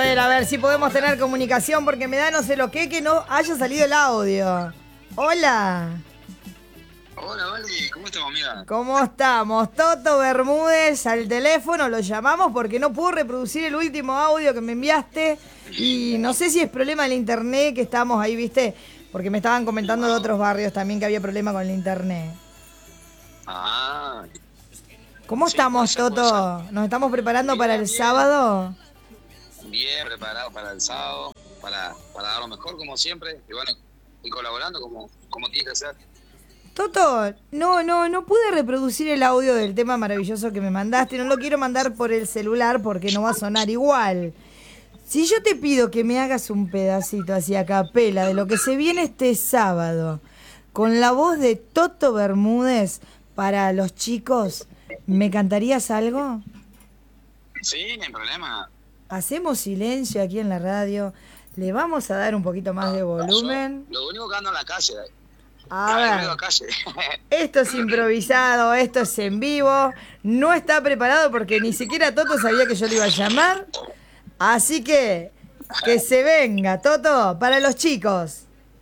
A ver si podemos tener comunicación porque me da no sé lo que no haya salido el audio. Hola. Hola, Vale, ¿cómo estamos, amiga? ¿Cómo estamos? Toto Bermúdez al teléfono, lo llamamos porque no puedo reproducir el último audio que me enviaste y no sé si es problema del internet que estamos ahí, ¿viste? Porque me estaban comentando de otros barrios también que había problema con el internet. Ah, ¿Cómo sí, estamos, puede ser. Toto? ¿Nos estamos preparando para Bien, el bien. sábado? Bien preparado para el sábado, para dar lo mejor, como siempre, y bueno, y colaborando como tiene que ser. Toto, no pude reproducir el audio del tema maravilloso que me mandaste. No lo quiero mandar por el celular porque no va a sonar igual. Si yo te pido que me hagas un pedacito así a capela de lo que se viene este sábado, con la voz de Toto Bermúdez para los chicos, ¿me cantarías algo? Sí, no hay problema. Hacemos silencio aquí en la radio. Le vamos a dar un poquito más de Yo, volumen. lo único que ando en la calle, A hay ruido ver. a calle. Esto es improvisado, esto es en vivo. No está preparado porque ni siquiera Toto sabía que yo le iba a llamar. Así que se venga, Toto, para los chicos.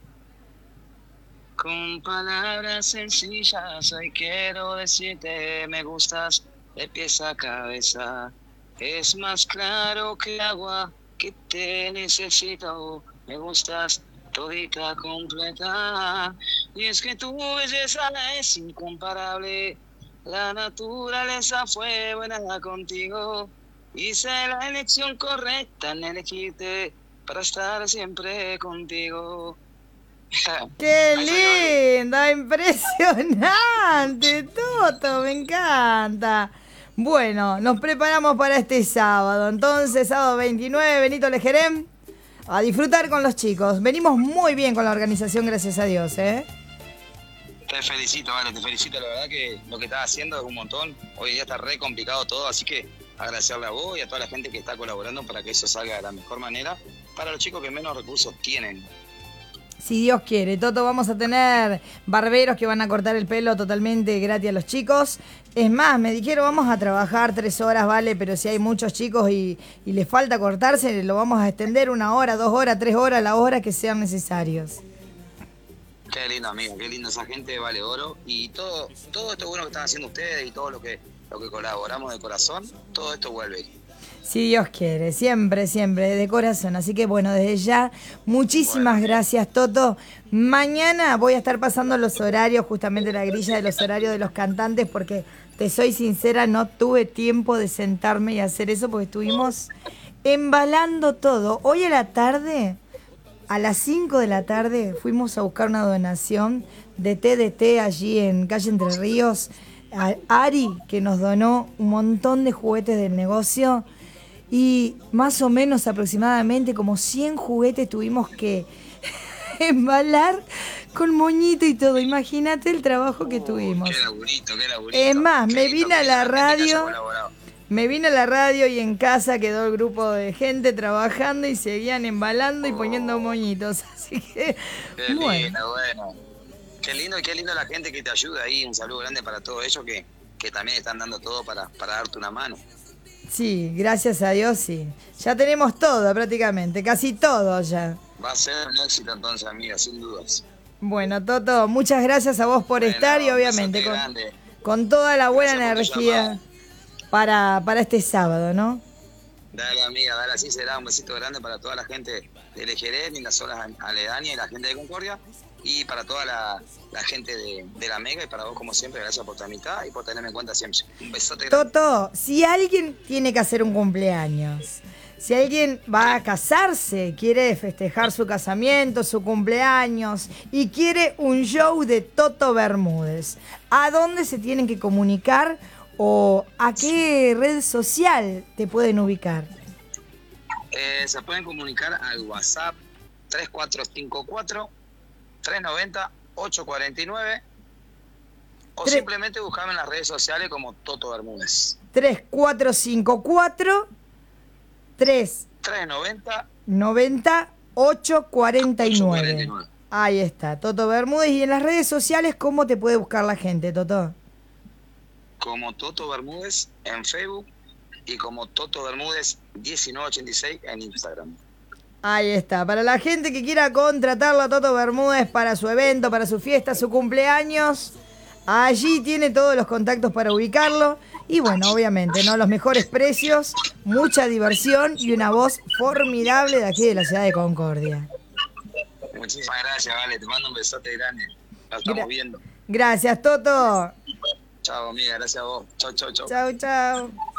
Con palabras sencillas hoy quiero decirte me gustas de pies a cabeza. Es más claro que agua que te necesito. Me gustas todita completa. Y es que tu belleza es incomparable. La naturaleza fue buena contigo. Hice la elección correcta en elegirte para estar siempre contigo. ¡Qué linda! ¡Impresionante, Toto! Me encanta. Bueno, nos preparamos para este sábado. Entonces, sábado 29, Benito Lejerem, a disfrutar con los chicos. Venimos muy bien con la organización, gracias a Dios, ¿eh? Te felicito, Vale, te felicito. La verdad que lo que estás haciendo es un montón. Hoy día está re complicado todo, así que agradecerle a vos y a toda la gente que está colaborando para que eso salga de la mejor manera para los chicos que menos recursos tienen. Si Dios quiere, Toto, vamos a tener barberos que van a cortar el pelo totalmente gratis a los chicos. Es más, me dijeron, vamos a trabajar 3 horas, vale, pero si hay muchos chicos y les falta cortarse, lo vamos a extender 1 hora, 2 horas, 3 horas, las horas que sean necesarios. Qué lindo, amigo, qué lindo, esa gente vale oro. Y todo esto bueno que están haciendo ustedes y todo lo que colaboramos de corazón, todo esto vuelve. Si Dios quiere, siempre, siempre, de corazón. Así que bueno, desde ya, muchísimas gracias, Toto. Mañana voy a estar pasando los horarios, justamente la grilla de los horarios de los cantantes, porque te soy sincera, no tuve tiempo de sentarme y hacer eso porque estuvimos embalando todo. Hoy a la tarde, a las 5 de la tarde, fuimos a buscar una donación de TDT allí en calle Entre Ríos. A Ari, que nos donó un montón de juguetes del negocio. Y más o menos aproximadamente como 100 juguetes tuvimos que embalar con moñito y todo. Imagínate el trabajo que tuvimos. Qué laburito, qué laburito. Es más, Qué me lindo vine a que la gente que haya radio, colaborado. y en casa quedó el grupo de gente trabajando y seguían embalando y poniendo moñitos. Así que, Qué bueno. lindo, bueno. Qué lindo y qué lindo la gente que te ayuda ahí. Un saludo grande para todos ellos que también están dando todo para darte una mano. Sí, gracias a Dios, sí. Ya tenemos todo prácticamente, casi todo ya. Va a ser un éxito entonces, amiga, sin dudas. Bueno, Toto, muchas gracias a vos por estar y obviamente con toda la buena energía para este sábado, ¿no? Dale, amiga, dale, así será. Un besito grande para toda la gente de Lejerén y las zonas aledañas y la gente de Concordia. Y para toda la gente de la Mega y para vos, como siempre, gracias por tu amistad y por tenerme en cuenta siempre. Un besote grande. Toto, si alguien tiene que hacer un cumpleaños, si alguien va a casarse, quiere festejar su casamiento, su cumpleaños y quiere un show de Toto Bermúdez, ¿a dónde se tienen que comunicar o a qué red social te pueden ubicar? Se pueden comunicar al WhatsApp 3454 390 849 o simplemente buscarme en las redes sociales como Toto Bermúdez. 3454 390 90 849. 849. Ahí está, Toto Bermúdez. Y en las redes sociales, ¿cómo te puede buscar la gente, Toto? Como Toto Bermúdez en Facebook, y como Toto Bermúdez 1986 en Instagram. Ahí está, para la gente que quiera contratarlo a Toto Bermúdez para su evento, para su fiesta, su cumpleaños, allí tiene todos los contactos para ubicarlo. Y bueno, obviamente, ¿no? Los mejores precios, mucha diversión y una voz formidable de aquí de la ciudad de Concordia. Muchísimas gracias, Vale, te mando un besote grande. Nos estamos viendo. Gracias, Toto. Chao, amiga, gracias a vos. Chau, chau, chau. Chau, chau.